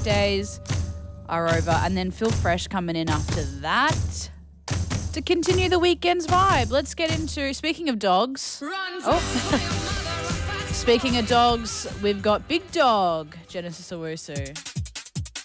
weekdays are over, and then Phil Fresh coming in after that to continue the weekend's vibe. Let's get into, speaking of dogs. Speaking of dogs, we've got Big Dog, Genesis Owusu.